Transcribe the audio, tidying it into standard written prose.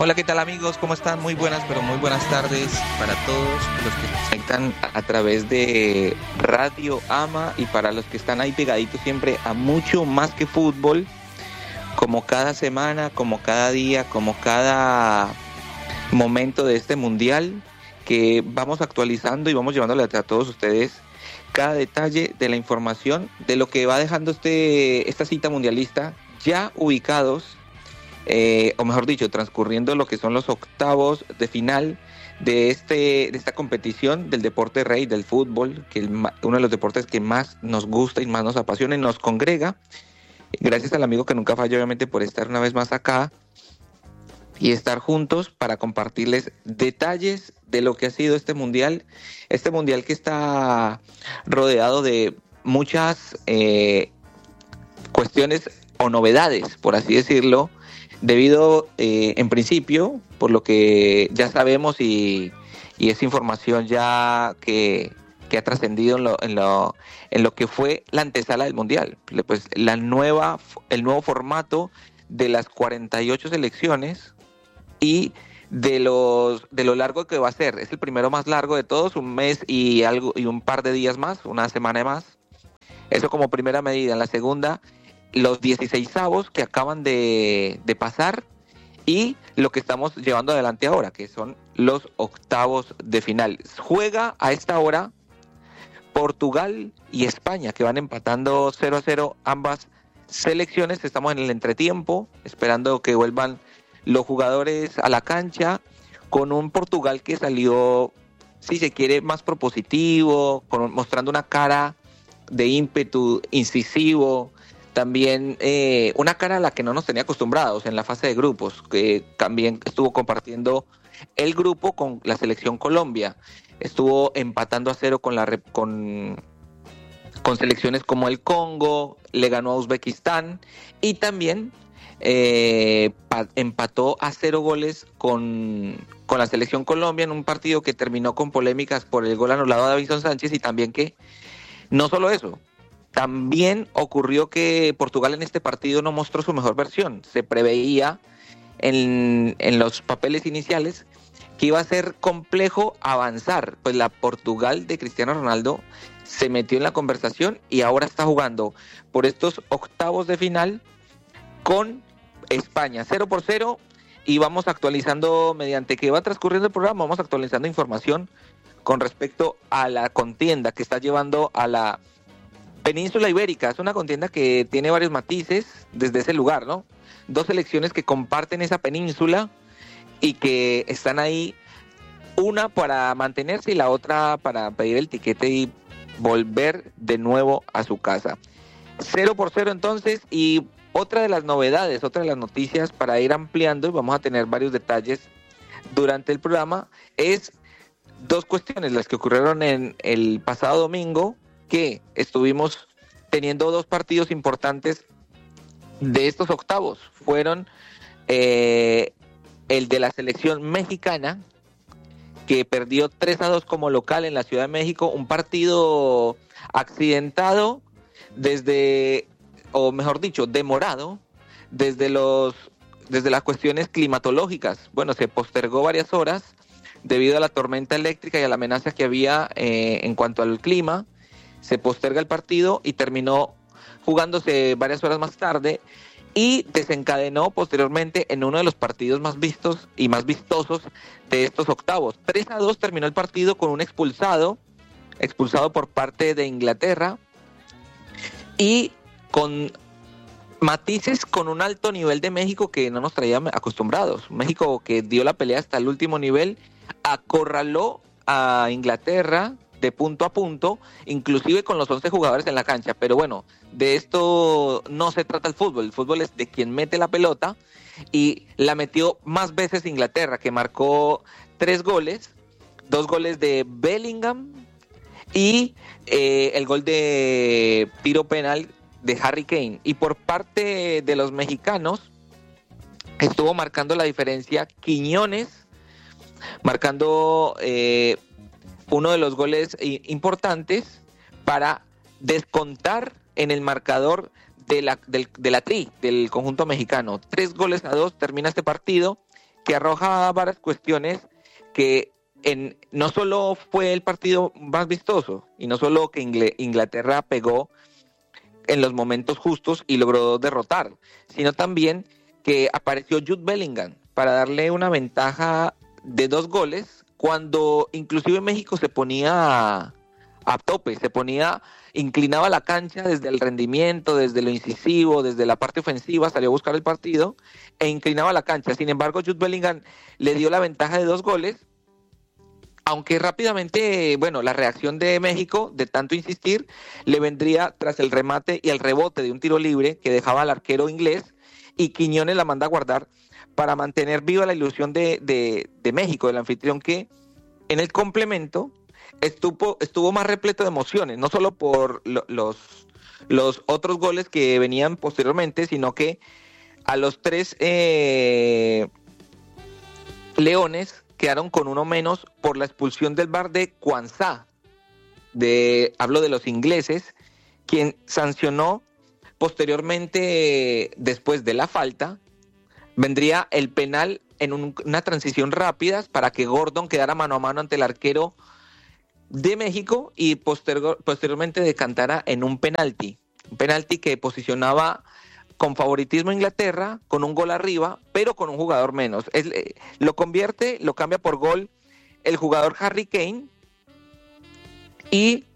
Hola, ¿qué tal amigos? ¿Cómo están? Muy buenas, pero muy buenas tardes para todos los que se conectan a través de Radio Ama y para los que están ahí pegaditos siempre a mucho más que fútbol, como cada semana, como cada día, como cada momento de este mundial que vamos actualizando y vamos llevándole a todos ustedes cada detalle de la información de lo que va dejando esta cita mundialista ya ubicados o mejor dicho, transcurriendo lo que son los octavos de final de esta competición del deporte rey del fútbol, que uno de los deportes que más nos gusta y más nos apasiona y nos congrega. Gracias al amigo que nunca falla, obviamente, por estar una vez más acá y estar juntos para compartirles detalles de lo que ha sido este mundial que está rodeado de muchas cuestiones o novedades, por así decirlo, debido, en principio, por lo que ya sabemos y es información ya que ha trascendido en lo que fue la antesala del Mundial. Pues el nuevo formato de las 48 selecciones y de lo largo que va a ser. Es el primero más largo de todos, un mes y un par de días más, una semana más. Eso como primera medida. En la segunda, los 16avos que acaban de pasar y lo que estamos llevando adelante ahora, que son los octavos de final. Juega a esta hora Portugal y España, que van empatando 0-0 ambas selecciones. Estamos en el entretiempo, esperando que vuelvan los jugadores a la cancha, con un Portugal que salió, si se quiere, más propositivo, mostrando una cara de ímpetu incisivo. También una cara a la que no nos tenía acostumbrados en la fase de grupos, que también estuvo compartiendo el grupo con la selección Colombia. Estuvo empatando a 0 con selecciones como el Congo, le ganó a Uzbekistán y también empató a 0 goles con la selección Colombia en un partido que terminó con polémicas por el gol anulado de Davinson Sánchez. Y también que no solo eso, también ocurrió que Portugal en este partido no mostró su mejor versión. Se preveía en los papeles iniciales que iba a ser complejo avanzar, pues la Portugal de Cristiano Ronaldo se metió en la conversación y ahora está jugando por estos octavos de final con España, 0-0, y vamos actualizando, mediante que va transcurriendo el programa, vamos actualizando información con respecto a la contienda que está llevando a la Península Ibérica. Es una contienda que tiene varios matices desde ese lugar, ¿no? Dos selecciones que comparten esa península y que están ahí, una para mantenerse y la otra para pedir el tiquete y volver de nuevo a su casa. 0-0 entonces. Y otra de las novedades, otra de las noticias para ir ampliando, y vamos a tener varios detalles durante el programa, es dos cuestiones, las que ocurrieron en el pasado domingo, que estuvimos teniendo dos partidos importantes de estos octavos. Fueron el de la selección mexicana, que perdió 3-2 como local en la Ciudad de México, un partido accidentado o mejor dicho, demorado desde las cuestiones climatológicas. Bueno, se postergó varias horas debido a la tormenta eléctrica y a la amenaza que había en cuanto al clima. Se posterga el partido y terminó jugándose varias horas más tarde y desencadenó posteriormente en uno de los partidos más vistos y más vistosos de estos octavos. 3-2 terminó el partido con un expulsado por parte de Inglaterra, y con matices con un alto nivel de México que no nos traía acostumbrados. México que dio la pelea hasta el último nivel, acorraló a Inglaterra de punto a punto, inclusive con los 11 jugadores en la cancha. Pero bueno, de esto no se trata el fútbol es de quien mete la pelota, y la metió más veces Inglaterra, que marcó 3 goles, 2 goles de Bellingham y el gol de tiro penal de Harry Kane. Y por parte de los mexicanos estuvo marcando la diferencia Quiñones, marcando uno de los goles importantes para descontar en el marcador del conjunto mexicano. 3-2 termina este partido, que arroja varias cuestiones que no solo fue el partido más vistoso y no solo que Inglaterra pegó en los momentos justos y logró derrotar, sino también que apareció Jude Bellingham para darle una ventaja de 2 goles cuando inclusive México se ponía a tope, inclinaba la cancha desde el rendimiento, desde lo incisivo, desde la parte ofensiva, salió a buscar el partido e inclinaba la cancha. Sin embargo, Jude Bellingham le dio la ventaja de 2 goles, aunque rápidamente, bueno, la reacción de México, de tanto insistir, le vendría tras el remate y el rebote de un tiro libre que dejaba al arquero inglés, y Quiñones la manda a guardar para mantener viva la ilusión de México, del anfitrión, que en el complemento estuvo más repleto de emociones, no solo por los otros goles que venían posteriormente, sino que a los 3 leones quedaron con 1 menos por la expulsión del VAR de Quansah, hablo de los ingleses, quien sancionó posteriormente, después de la falta, vendría el penal en una transición rápida para que Gordon quedara mano a mano ante el arquero de México y posteriormente decantara en un penalti que posicionaba con favoritismo a Inglaterra, con un gol arriba, pero con un jugador menos. Lo cambia por gol el jugador Harry Kane, y